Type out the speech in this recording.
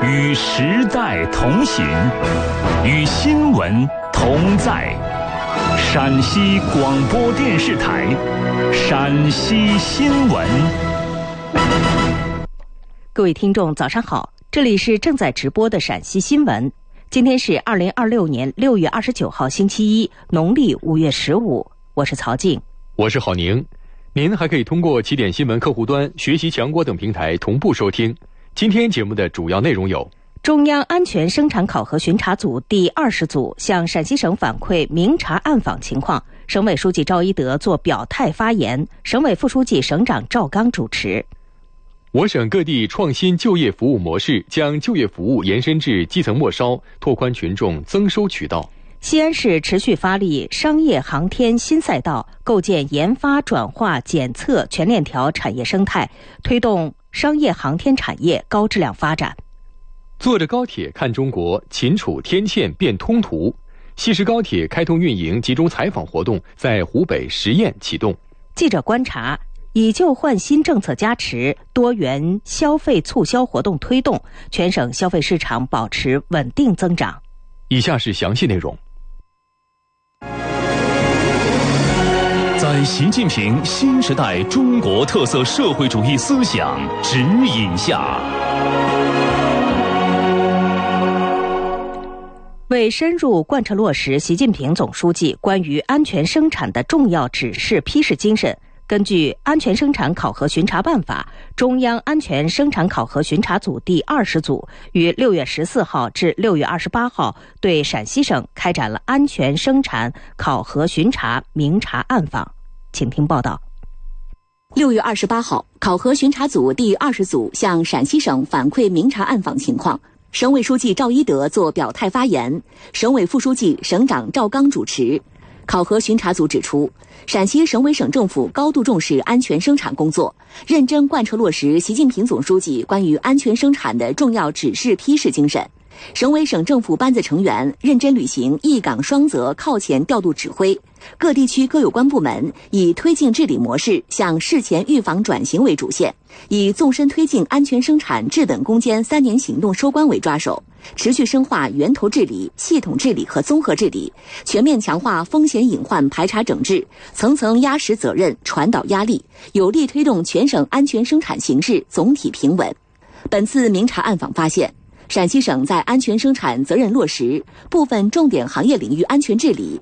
与时代同行，与新闻同在。陕西广播电视台陕西新闻。 各位听众早上好，这里是正在直播的陕西新闻。今天是2026年6月29号星期一，农历5月15。我是曹静， 我是郝宁。您还可以通过起点新闻客户端、学习强国等平台同步收听。今天节目的主要内容有： 中央安全生产考核巡查组第20组向陕西省反馈明察暗访情况，省委书记赵一德作表态发言，省委副书记、省长赵刚主持。 我省各地创新就业服务模式，将就业服务延伸至基层末梢，拓宽群众增收渠道。 西安市持续发力商业航天新赛道，构建研发、转化、检测全链条产业生态，推动商业航天产业高质量发展。 坐着高铁看中国，秦楚天堑变通途。西石高铁开通运营集中采访活动在湖北十堰启动。 记者观察，以旧换新政策加持，多元消费促销活动推动，全省消费市场保持稳定增长。 以下是详细内容。 在习近平新时代中国特色社会主义思想指引下， 为深入贯彻落实习近平总书记关于安全生产的重要指示批示精神，根据《安全生产考核巡查办法》，中央安全生产考核巡查组第20组于6月14号至6月28号对陕西省开展了安全生产考核巡查明察暗访。请听报道。 6月28号，考核巡查组第20组向陕西省反馈明察暗访情况，省委书记赵一德作表态发言，省委副书记、省长赵刚主持。考核巡查组指出，陕西省委省政府高度重视安全生产工作，认真贯彻落实习近平总书记关于安全生产的重要指示批示精神。省委省政府班子成员认真履行一岗双责靠前调度指挥，各地区各有关部门以推进治理模式向事前预防转型为主线，以纵深推进安全生产治本攻坚3年行动收官为抓手，持续深化源头治理、系统治理和综合治理，全面强化风险隐患排查整治，层层压实责任、传导压力，有力推动全省安全生产形势总体平稳。本次明察暗访发现，陕西省在安全生产责任落实、部分重点行业领域安全治理、